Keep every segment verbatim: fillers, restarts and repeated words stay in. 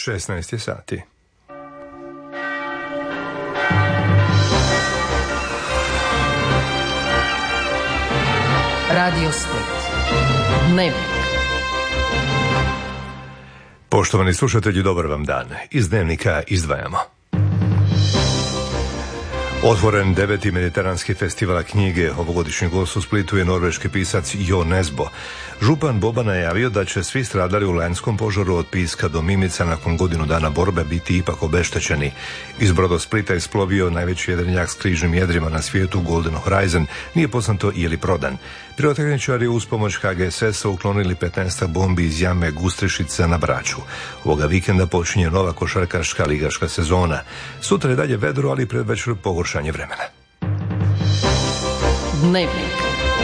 šesnaest je sati. Radio Split. Dnevnik. Poštovani slušatelji, dobar vam dan. Iz Dnevnika izdvajamo. Otvoren deveti mediteranski festival knjige. Ovogodišnji gost u Splitu je norveški pisac Jo Nesbo. Župan Boban najavio da će svi stradali u lanjskom požaru od Piska do Mimica nakon godinu dana borbe biti ipak obeštećeni. Iz Brodosplita je isplovio najveći jedrenjak s križnim jedrima na svijetu, Golden Horizon. Nije poznato je li prodan. Pirotehničari uz pomoć H G S S-a uklonili petnaest bombi iz jame Gustrišica na Braču. Ovoga vikenda počinje nova košarkaška ligaška sezona. Sutra je dalje vedro, ali predvečer pogoršanje vremena. Dnevnik.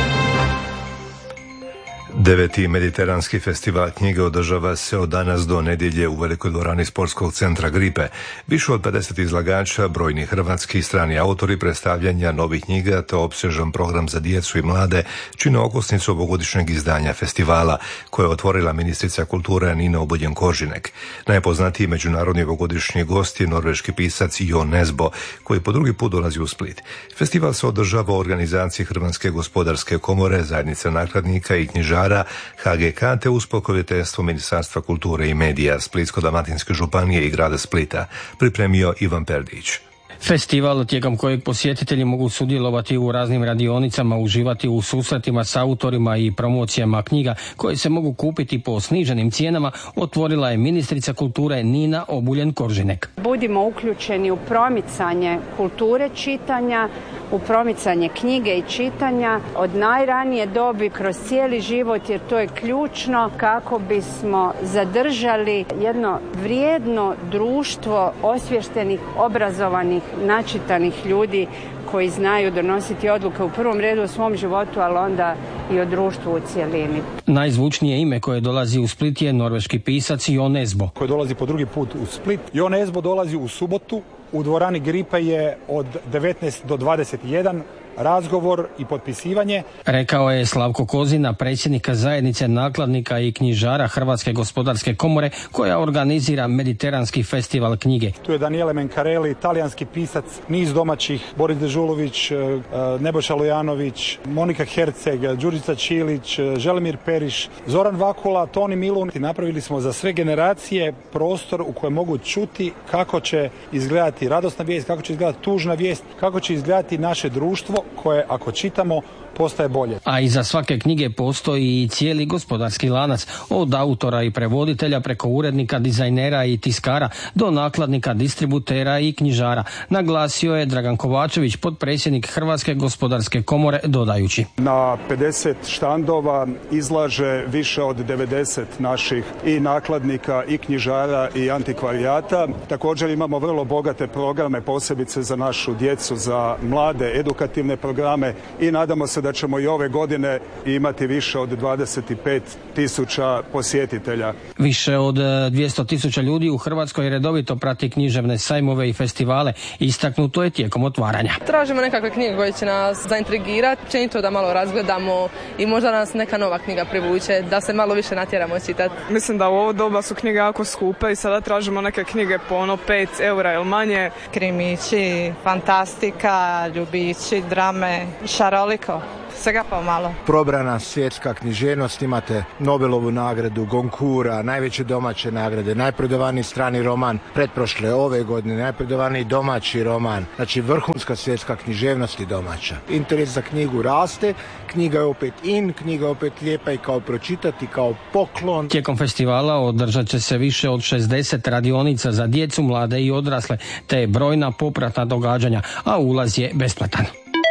Deveti mediteranski festival knjige održava se od danas do nedjelje u velikoj dvorani sportskog centra Gripe. Više od pedeset izlagača, brojni hrvatski i strani autori, predstavljanja novih knjiga te opsežan program za djecu i mlade čine okosnicu ovogodišnjeg izdanja festivala, koje je otvorila ministrica kulture Nina Obuljen Koržinek. Najpoznatiji međunarodni ovogodišnji gost je norveški pisac Jo Nesbo, koji po drugi put dolazi u Split. Festival se održava u organizaciji Hrvatske gospodarske komore, zajednice nakladnika i knjižara, H G K te uz pokroviteljstvo Ministarstva kulture i medija, Splitsko-dalmatinske županije i grada Splita, pripremio Ivan Perdić. Festival tijekom kojeg posjetitelji mogu sudjelovati u raznim radionicama, uživati u susretima s autorima i promocijama knjiga koje se mogu kupiti po sniženim cijenama, otvorila je ministrica kulture Nina Obuljen Koržinek. Budimo uključeni u promicanje kulture čitanja, u promicanje knjige i čitanja od najranije dobi kroz cijeli život, jer to je ključno kako bismo zadržali jedno vrijedno društvo osviještenih, obrazovanih, načitanih ljudi koji znaju donositi odluke u prvom redu o svom životu, ali onda i o društvu u cjelini. Najzvučnije ime koje dolazi u Split je norveški pisac Jo Nesbo. Koji dolazi po drugi put u Split. Jo Nesbo dolazi u subotu. U dvorani Gripe je od devetnaest do dvadeset jedan razgovor i potpisivanje. Rekao je Slavko Kozina, predsjednika zajednice nakladnika i knjižara Hrvatske gospodarske komore, koja organizira mediteranski festival knjige. Tu je Daniele Mencarelli, talijanski pisac, niz domaćih, Boris Dežulović, Nebojša Lojanović, Monika Herceg, Đurđica Čilić, Želimir Periš, Zoran Vakula, Toni Milun. Napravili smo za sve generacije prostor u kojem mogu čuti kako će izgledati radosna vijest, kako će izgledati tužna vijest, kako će izgledati naše društvo koje, ako čitamo, postaje bolje. A iza svake knjige postoji i cijeli gospodarski lanac, od autora i prevoditelja preko urednika, dizajnera i tiskara do nakladnika, distributera i knjižara, naglasio je Dragan Kovačević, potpredsjednik Hrvatske gospodarske komore, dodajući: Na pedeset štandova izlaže više od devedeset naših i nakladnika i knjižara i antikvarijata. Također imamo vrlo bogate programe, posebice za našu djecu, za mlade, edukativne programe i nadamo se da ćemo i ove godine imati više od dvadeset pet tisuća posjetitelja. Više od dvjesto tisuća ljudi u Hrvatskoj redovito prati književne sajmove i festivale. Istaknuto je tijekom otvaranja. Tražimo nekakve knjige koje će nas zaintrigirati, činito da malo razgledamo i možda nas neka nova knjiga privuče, da se malo više natjeramo čitati. Mislim da u ovo doba su knjige jako skupe i sada tražimo neke knjige po ono pet eura ili manje. Krimići, fantastika, ljubići, drame, šaroliko. Svega pa malo. Probrana svjetska književnost, imate Nobelovu nagradu, Gonkura, najveće domaće nagrade, najprodavaniji strani roman pretprošle ove godine, najprodavaniji domaći roman, znači vrhunska svjetska književnost i domaća. Interes za knjigu raste, knjiga je opet in, knjiga je opet lijepa i kao pročitati, kao poklon. Tijekom festivala održat će se više od šezdeset radionica za djecu, mlade i odrasle, te brojna popratna događanja, a ulaz je besplatan.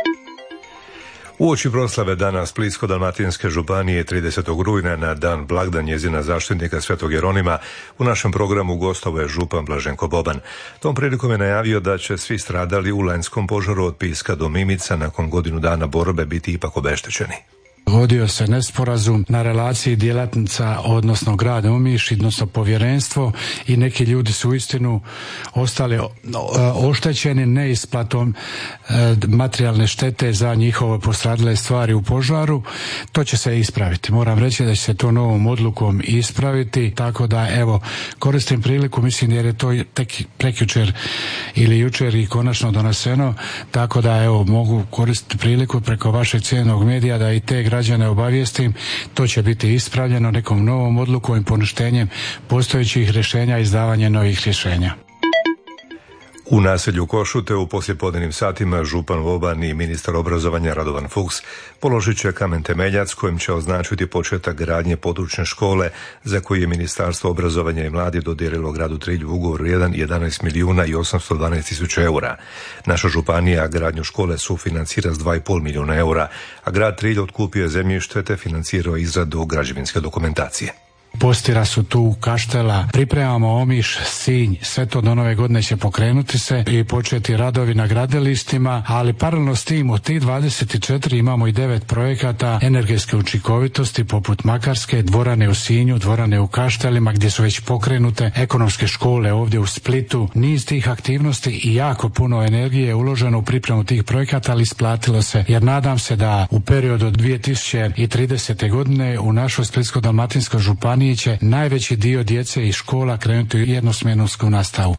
Uoči proslave Dana Splitsko-dalmatinske županije tridesetog rujna na dan blagdan njezina zaštitnika Svetog Jeronima, u našem programu gostovao je župan Blaženko Boban. Tom prilikom je najavio da će svi stradali u lanjskom požaru od Piska do Mimica nakon godinu dana borbe biti ipak obeštećeni. Vodio se nesporazum na relaciji djelatnica, odnosno grad Omiš, odnosno povjerenstvo, i neki ljudi su uistinu ostali oštećeni neisplatom materijalne štete za njihove postradale stvari u požaru. To će se ispraviti. Moram reći da će se to novom odlukom ispraviti, tako da evo, koristim priliku, mislim jer je to tek prekjučer ili jučer i konačno doneseno, tako da evo mogu koristiti priliku preko vašeg cijenjenog medija da i te građane obavijestim. To će biti ispravljeno nekom novom odlukom i poništenjem postojećih rješenja i izdavanje novih rješenja. U naselju Košute u poslijepodnevnim satima župan Voban i ministar obrazovanja Radovan Fuchs položit će kamen temeljac kojim će označiti početak gradnje područne škole za koju je Ministarstvo obrazovanja i mladi dodijelilo gradu Trilju ugovor vrijedan jedanaest milijuna i osamsto dvanaest tisuća eura. Naša županija gradnju škole sufinancira s dva i pol milijuna eura, a grad Trilj otkupio je zemljište te financirao izradu građevinske dokumentacije. Postira su tu, Kaštela, pripremamo Omiš, Sinj, sve to do nove godine će pokrenuti se i početi radovi na gradilištima, ali paralelno s tim od tih dvadeset četiri imamo i devet projekata energetske učinkovitosti poput Makarske, dvorane u Sinju, dvorane u Kaštelima gdje su već pokrenute, ekonomske škole ovdje u Splitu. Niz tih aktivnosti i jako puno energije je uloženo u pripremu tih projekata, ali isplatilo se, jer nadam se da u periodu od dvije tisuće tridesete godine u našoj Splitsko-dalmatinskoj županiji će najveći dio djece i škola krenuti u jednosmjensku nastavu.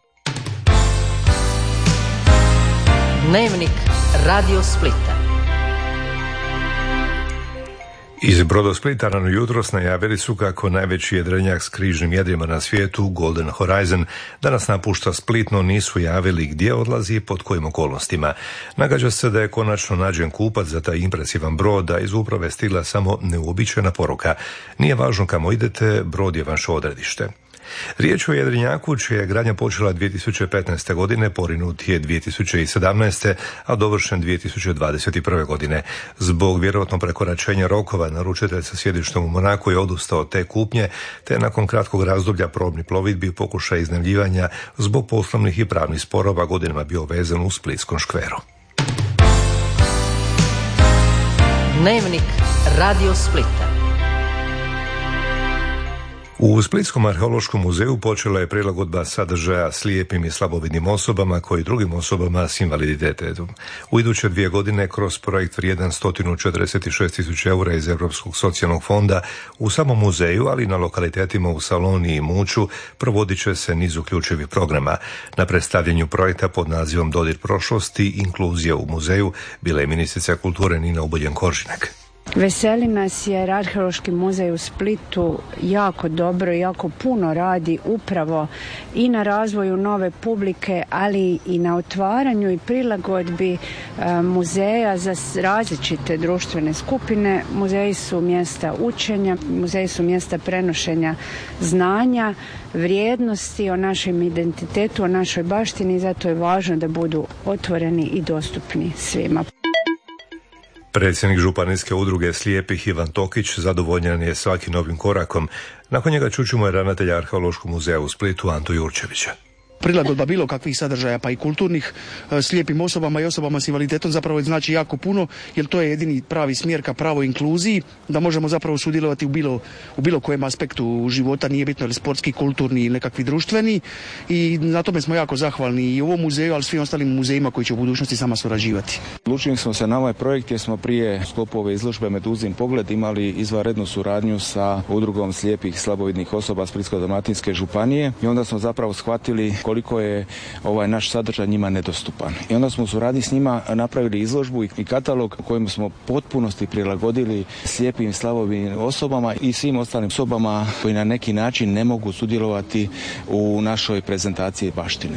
Dnevnik Radio Splita. Iz Brodosplita rano jutros najavili su kako najveći jedrenjak s križnim jedrima na svijetu, Golden Horizon, danas napušta Split, no nisu javili gdje odlazi i pod kojim okolnostima. Nagađa se da je konačno nađen kupac za taj impresivan brod, a iz uprave stigla samo neuobičajena poruka. Nije važno kamo idete, brod je vaše odredište. Riječ o jedrenjaku čija je gradnja počela dvije tisuće petnaeste godine, porinut je dvije tisuće sedamnaeste. a dovršen dvije tisuće dvadeset prve. godine. Zbog vjerojatno prekoračenja rokova naručitelj sa sjedištem u Monaku je odustao od te kupnje, te nakon kratkog razdoblja probnih plovidbi pokušaj iznajmljivanja zbog poslovnih i pravnih sporova godinama bio vezan u splitskom škveru. Dnevnik Radio Splita. U Splitskom arheološkom muzeju počela je prilagodba sadržaja slijepim i slabovidnim osobama koji i drugim osobama s invaliditetom. U iduće dvije godine kroz projekt vrijedan sto četrdeset šest tisuća eura iz Europskog socijalnog fonda u samom muzeju, ali i na lokalitetima u Saloni i Muću provodit će se niz uključivih programa. Na predstavljanju projekta pod nazivom Dodir prošlosti, inkluzija u muzeju bila je ministrica kulture Nina Obuljen-Koržinek. Veseli nas jer Arheološki muzej u Splitu jako dobro i jako puno radi upravo i na razvoju nove publike, ali i na otvaranju i prilagodbi muzeja za različite društvene skupine. Muzeji su mjesta učenja, muzeji su mjesta prenošenja znanja, vrijednosti o našem identitetu, o našoj baštini i zato je važno da budu otvoreni i dostupni svima. Predsjednik županijske udruge slijepih Ivan Tokić zadovoljan je svakim novim korakom. Nakon njega čućemo je ravnatelja Arheološkog muzeja u Splitu Antu Jurčevića. Prilagodba bilo kakvih sadržaja pa i kulturnih slijepim osobama i osobama s invaliditetom zapravo znači jako puno, jer to je jedini pravi smjer ka pravoj inkluziji, da možemo zapravo sudjelovati u bilo, u bilo kojem aspektu života, nije bitno li sportski, kulturni ili nekakvi društveni, i na tome smo jako zahvalni i ovom muzeju, ali svim ostalim muzejima koji će u budućnosti sama surađivati. Odlučili smo se na ovaj projekt jer smo prije sklopu ove izložbe Meduzin pogled imali izvanrednu suradnju sa udrugom slijepih slabovidnih osoba Splitsko-dalmatinske županije i onda smo zapravo shvatili koliko je ovaj naš sadržaj njima nedostupan. I onda smo u suradnji s njima napravili izložbu i katalog kojim smo potpunosti prilagodili slijepim i slabovidnim osobama i svim ostalim osobama koji na neki način ne mogu sudjelovati u našoj prezentaciji baštine.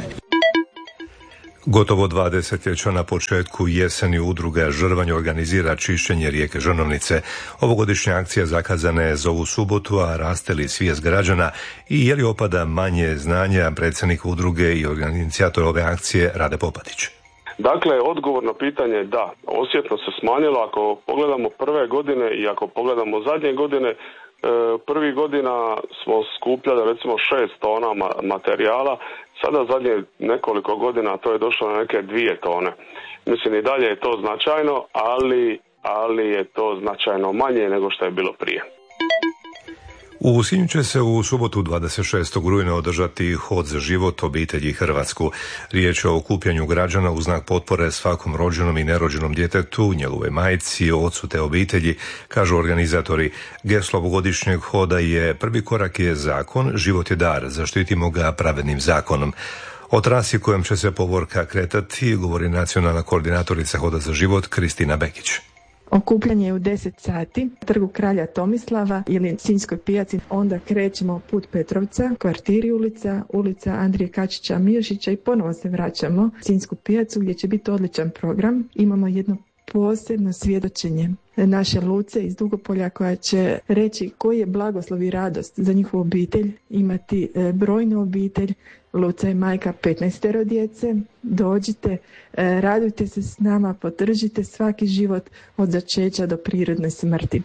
Gotovo dva desetljeća na početku jeseni udruga Žrvanj organizira čišćenje rijeke Žrnovnice. Ovogodišnja akcija zakazana je za ovu subotu, a raste li svijest građana i je li opada manje znanja, predsjednik udruge i organizator ove akcije Rade Popatić. Dakle, odgovorno pitanje je da, osjetno se smanjilo. Ako pogledamo prve godine i ako pogledamo zadnje godine, prvih godina smo skupljali recimo šest tona materijala, sada zadnje nekoliko godina to je došlo na neke dvije tone. Mislim i dalje je to značajno, ali ali je to značajno manje nego što je bilo prije. U Sinju će se u subotu dvadeset šestog rujna održati Hod za život obitelji Hrvatsku. Riječ je o okupljanju građana u znak potpore svakom rođenom i nerođenom djetetu, njegove majci, ocu te obitelji, kažu organizatori. Geslo ovogodišnjeg hoda je prvi korak je zakon, život je dar, zaštitimo ga pravednim zakonom. O trasi kojom će se povorka kretati govori nacionalna koordinatorica Hoda za život Kristina Bekić. Okupljanje je u deset sati, trgu Kralja Tomislava ili Sinjskoj pijaci, onda krećemo put Petrovca, kvartiri ulica, ulica Andrije Kačića Milšića i ponovo se vraćamo u Sinjsku pijacu gdje će biti odličan program. Imamo jedno posebno svjedočenje naše Luce iz Dugopolja koja će reći koji je blagoslov i radost za njihovu obitelj imati brojnu obitelj. Luca je majka petnaestero djece. Dođite, radujte se s nama, podržite svaki život od začeća do prirodne smrti.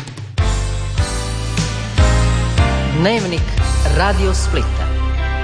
Dnevnik Radio Splita.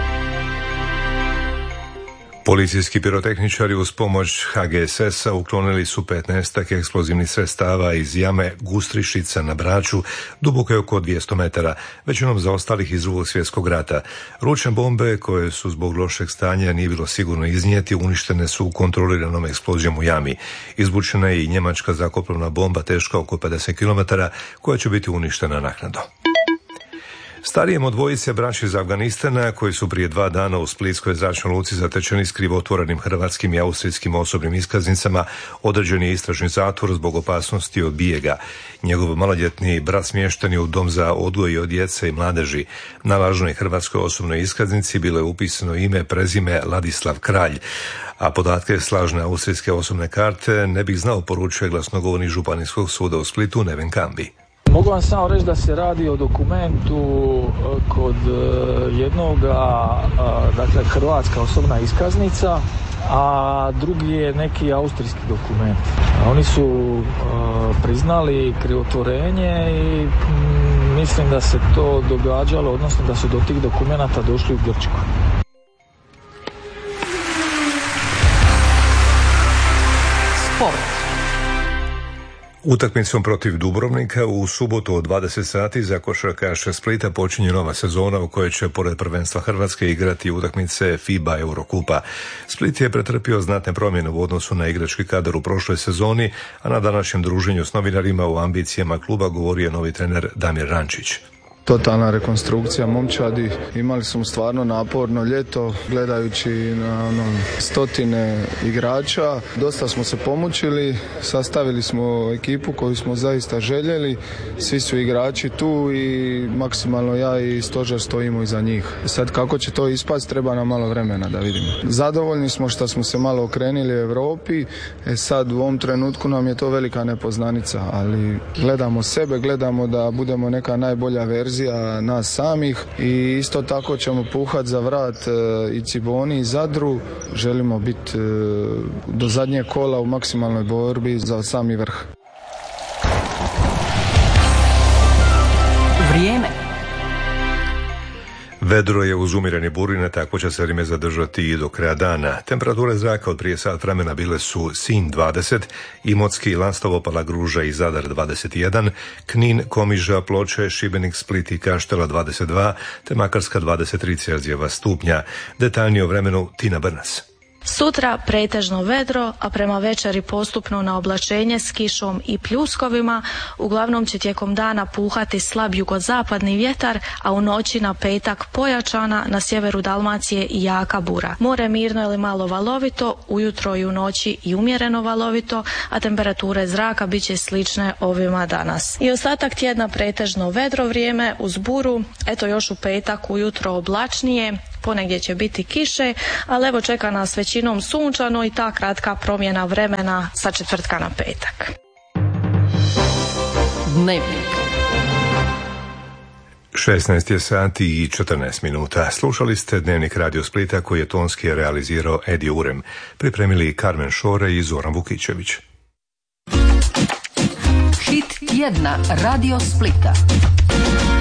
Policijski pirotehničari uz pomoć ha ge es esa uklonili su petnaestak eksplozivnih sredstava iz jame Gustrišica na Braču, duboke oko dvjesto metara, većinom zaostalih iz Drugog svjetskog rata. Ručne bombe, koje su zbog lošeg stanja nije bilo sigurno iznijeti, uništene su u kontroliranom eksplozijom u jami. Izbučena je i njemačka zrakoplovna bomba teška oko pedeset kilometara, koja će biti uništena naknadno. Starijem od dvojice braće iz Afganistana koji su prije dva dana u Splitskoj zračnoj luci zatečeni s krivotvorenim hrvatskim i austrijskim osobnim iskaznicama određen je istražni zatvor zbog opasnosti od bijega. Njegov maloljetni brat smješten je u dom za odgoj od djece i mladeži. Na važnoj hrvatskoj osobnoj iskaznici bilo je upisano ime, prezime Ladislav Kralj, a podatke s lažne austrijske osobne karte ne bih znao, poručuje glasnogovornik Županijskog suda u Splitu Neven Kambi. Mogu vam samo reći da se radi o dokumentu kod jednoga, dakle, hrvatska osobna iskaznica, a drugi je neki austrijski dokument. Oni su uh, priznali krivotvorenje i mm, mislim da se to događalo, odnosno da su do tih dokumenata došli u Grčku. Sport. Utakmicom protiv Dubrovnika u subotu od dvadeset sati za košarkaše Splita počinje nova sezona u kojoj će pored prvenstva Hrvatske igrati utakmice FIBA Eurokupa. Split je pretrpio znatne promjene u odnosu na igrački kadar u prošloj sezoni, a na današnjem druženju s novinarima o ambicijama kluba govorio je novi trener Damir Rančić. Totalna rekonstrukcija momčadi, imali smo stvarno naporno ljeto gledajući na ono, stotine igrača, dosta smo se pomučili, sastavili smo ekipu koju smo zaista željeli, svi su igrači tu i maksimalno ja i stožer stojimo iza njih. Sad kako će to ispast, treba nam malo vremena da vidimo. Zadovoljni smo što smo se malo okrenili u Europi, e sad u ovom trenutku nam je to velika nepoznanica, ali gledamo sebe, gledamo da budemo neka najbolja verzija nas samih i isto tako ćemo puhat za vrat e, i Ciboni i Zadru. Želimo biti e, do zadnjeg kola u maksimalnoj borbi za sami vrh. Vrijeme. Vedro je uz umireni burine, tako će se vrijeme zadržati i do kraja dana. Temperature zraka od prije sat vremena bile su Sinj dvadeset, Imotski, Lastovo, Palagruža i Zadar dvadeset jedan, Knin, Komiža, Ploče, Šibenik, Split i Kaštela dvadeset dva, te Makarska dvadeset tri Celzijeva stupnja. Detaljnije o vremenu Tina Brnas. Sutra pretežno vedro, a prema večeri postupno na oblačenje s kišom i pljuskovima. Uglavnom će tijekom dana puhati slab jugozapadni vjetar, a u noći na petak pojačana, na sjeveru Dalmacije i jaka bura. More mirno ili malo valovito, ujutro i u noći i umjereno valovito, a temperature zraka bit će slične ovima danas. I ostatak tjedna pretežno vedro vrijeme uz buru, eto još u petak ujutro oblačnije, ponegdje će biti kiše, ali evo čeka nas većinom sunčano i ta kratka promjena vremena sa četvrtka na petak. Dnevnik. šesnaest je sati i četrnaest minuta. Slušali ste Dnevnik Radio Splita koji je tonski realizirao Edi Urem. Pripremili Karmen Šore i Zoran Vukićević. Hit tjedna Radio Splita.